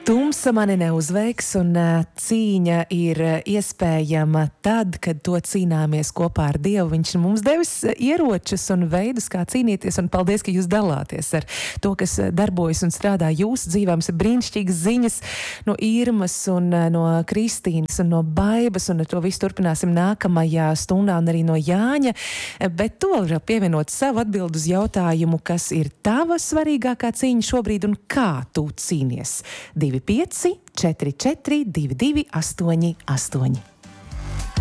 Tumsa mani neuzveiks, un cīņa ir iespējama tad, kad to cīnāmies kopā ar Dievu. Viņš mums devis ieročus un veidus, kā cīnīties, un paldies, ka jūs dalāties ar to, kas darbojas un strādā jūsu dzīvē. Mums ir brīnišķīgas ziņas no Irmas un no Kristīnas un no Baibas, un ar to visu turpināsim nākamajā stundā, un arī no Jāņa. Bet to vēl pievienot savu atbildu uz jautājumu, kas ir tava svarīgākā cīņa šobrīd un kā tu cīnies. 25 44 22 88 8.